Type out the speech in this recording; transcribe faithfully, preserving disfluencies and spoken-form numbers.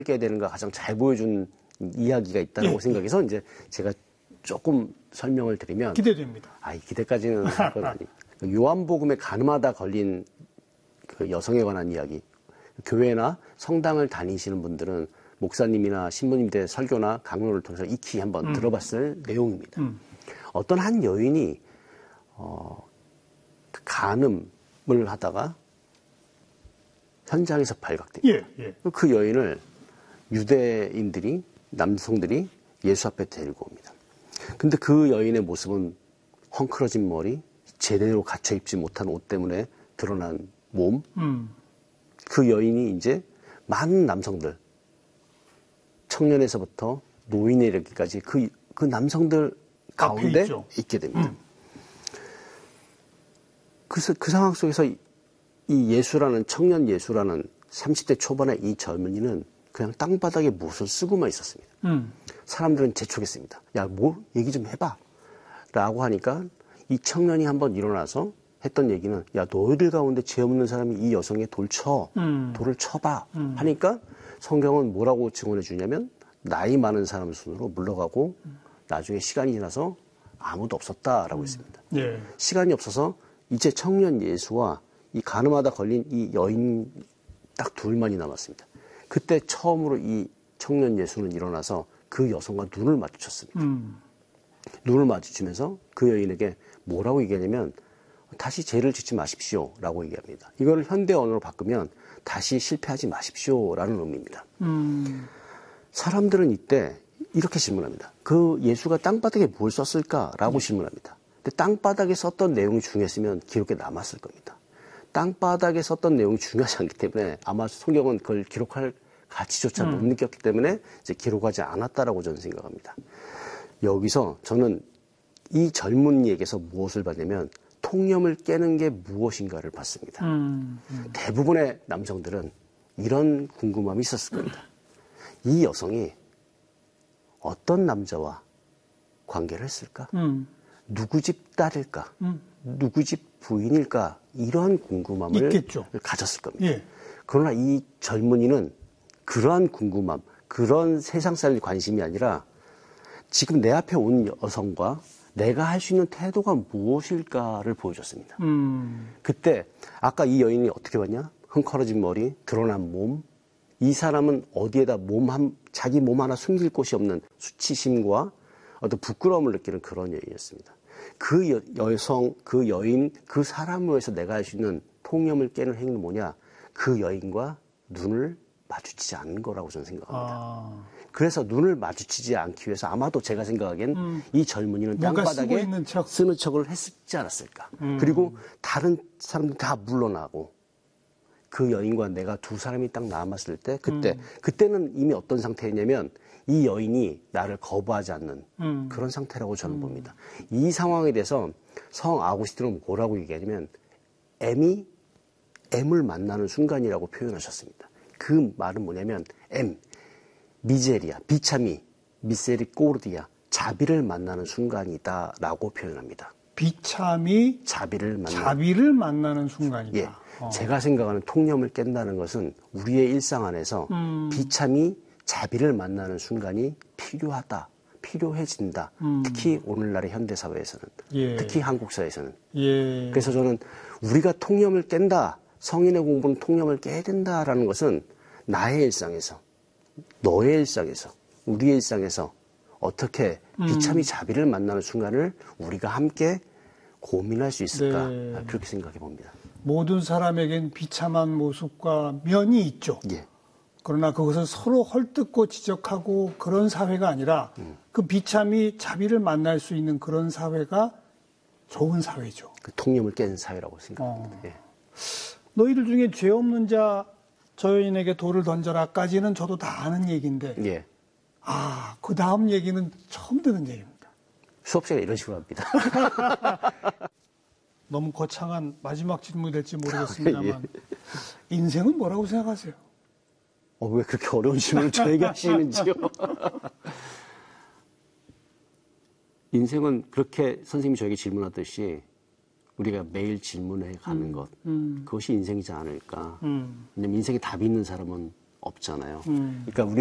깨야 되는가 가장 잘 보여준 이야기가 있다고 예, 생각해서 예. 이제 제가 조금 설명을 드리면 기대됩니다. 아, 기대까지는 할 건 아니. 요한복음에 가늠하다 걸린 그 여성에 관한 이야기. 교회나 성당을 다니시는 분들은 목사님이나 신부님들의 설교나 강론을 통해서 익히 한번 음. 들어봤을 내용입니다. 음. 어떤 한 여인이 어, 간음을 하다가 현장에서 발각됩니다. 예, 예. 그 여인을 유대인들이 남성들이 예수 앞에 데리고 옵니다. 근데 그 여인의 모습은 헝클어진 머리, 제대로 갖춰 입지 못한 옷 때문에 드러난 몸. 음. 그 여인이 이제 많은 남성들, 청년에서부터 노인에 이르기까지 그, 그 남성들 가운데 있게 됩니다. 음. 그, 그 상황 속에서 이 예수라는, 청년 예수라는 삼십 대 초반의 이 젊은이는 그냥 땅바닥에 못을 쓰고만 있었습니다. 음. 사람들은 재촉했습니다. 야, 뭐 얘기 좀 해봐. 라고 하니까 이 청년이 한번 일어나서 했던 얘기는 야, 너희들 가운데 죄 없는 사람이 이 여성에 돌 쳐. 음. 돌을 쳐봐. 음. 하니까 성경은 뭐라고 증언해 주냐면 나이 많은 사람 손으로 물러가고 음. 나중에 시간이 지나서 아무도 없었다라고 음. 했습니다. 예. 시간이 없어서 이제 청년 예수와 이 간음하다 걸린 이 여인 딱 둘만이 남았습니다. 그때 처음으로 이 청년 예수는 일어나서 그 여성과 눈을 마주쳤습니다. 음. 눈을 마주치면서 그 여인에게 뭐라고 얘기하냐면 다시 죄를 짓지 마십시오 라고 얘기합니다. 이걸 현대 언어로 바꾸면 다시 실패하지 마십시오 라는 의미입니다. 음. 사람들은 이때 이렇게 질문합니다. 그 예수가 땅바닥에 뭘 썼을까라고 음. 질문합니다. 근데 땅바닥에 썼던 내용이 중요했으면 기록에 남았을 겁니다. 땅바닥에 썼던 내용이 중요하지 않기 때문에 아마 성경은 그걸 기록할 가치조차 음. 못 느꼈기 때문에 이제 기록하지 않았다라고 저는 생각합니다. 여기서 저는 이 젊은이에게서 무엇을 봤냐면 통념을 깨는 게 무엇인가를 봤습니다. 음. 음. 대부분의 남성들은 이런 궁금함이 있었을 겁니다. 이 여성이 어떤 남자와 관계를 했을까? 음. 누구 집 딸일까? 음. 누구 집 부인일까? 이러한 궁금함을 있겠죠. 가졌을 겁니다. 예. 그러나 이 젊은이는 그러한 궁금함, 그런 세상살 관심이 아니라 지금 내 앞에 온 여성과 내가 할 수 있는 태도가 무엇일까를 보여줬습니다. 음. 그때 아까 이 여인이 어떻게 봤냐? 흥커러진 머리, 드러난 몸. 이 사람은 어디에다 몸 한, 자기 몸 하나 숨길 곳이 없는 수치심과 어떤 부끄러움을 느끼는 그런 여인이었습니다. 그 여, 여성, 그 여인, 그 사람을 위해서 내가 할 수 있는 통념을 깨는 행위는 뭐냐? 그 여인과 눈을 마주치지 않는 거라고 저는 생각합니다. 아. 그래서 눈을 마주치지 않기 위해서 아마도 제가 생각하기엔 음. 이 젊은이는 땅바닥에 척. 쓰는 척을 했지 않았을까. 음. 그리고 다른 사람들 다 물러나고 그 여인과 내가 두 사람이 딱 남았을 때 그때, 음. 그때는 이미 어떤 상태였냐면 이 여인이 나를 거부하지 않는 음. 그런 상태라고 저는 음. 봅니다. 이 상황에 대해서 성 아구스틴은 뭐라고 얘기하냐면 M이 M을 만나는 순간이라고 표현하셨습니다. 그 말은 뭐냐면 M, 미제리아, 비참이, 미세리코르디아, 자비를 만나는 순간이다라고 표현합니다. 비참이 자비를 만나는, 자비를 만나는 순간이다. 예, 어. 제가 생각하는 통념을 깬다는 것은 우리의 일상 안에서 음. 비참이 자비를 만나는 순간이 필요하다, 필요해진다. 음. 특히 오늘날의 현대사회에서는, 예. 특히 한국 사회에서는. 예. 그래서 저는 우리가 통념을 깬다, 성인의 공부는 통념을 깨야 된다라는 것은 나의 일상에서, 너의 일상에서, 우리의 일상에서 어떻게 비참이 자비를 만나는 순간을 우리가 함께 고민할 수 있을까? 네. 그렇게 생각해 봅니다. 모든 사람에겐 비참한 모습과 면이 있죠. 예. 그러나 그것을 서로 헐뜯고 지적하고 그런 사회가 아니라 음. 그 비참이 자비를 만날 수 있는 그런 사회가 좋은 사회죠. 그 통념을 깨는 사회라고 생각합니다. 어. 예. 너희들 중에 죄 없는 자 저 여인에게 돌을 던져라까지는 저도 다 아는 얘기인데 예. 아, 그 다음 얘기는 처음 듣는 얘기입니다. 수업 시간에 이런 식으로 합니다. 너무 거창한 마지막 질문이 될지 모르겠습니다만 예. 인생은 뭐라고 생각하세요? 어, 왜 그렇게 어려운 질문을 저에게 하시는지요? 인생은 그렇게 선생님이 저에게 질문하듯이 우리가 매일 질문해 가는 음, 것, 음. 그것이 인생이지 않을까. 음. 왜냐면 인생에 답이 있는 사람은 없잖아요. 음. 그러니까 우리